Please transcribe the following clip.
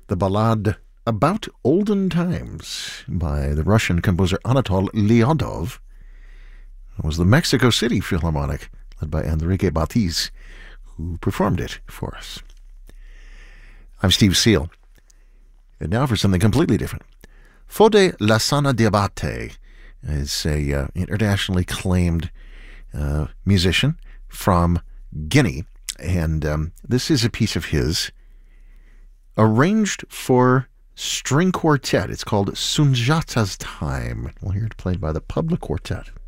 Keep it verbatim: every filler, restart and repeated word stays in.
the ballad About Olden Times by the Russian composer Anatol Lyodov. It was the Mexico City Philharmonic, led by Enrique Batiz, who performed it for us. I'm Steve Seal. And now for something completely different. Fode Lassana Diabate is a uh, internationally acclaimed uh, musician from Guinea, and um, this is a piece of his arranged for string quartet. It's called Sunjata's Time. We'll hear it played by the Public Quartet.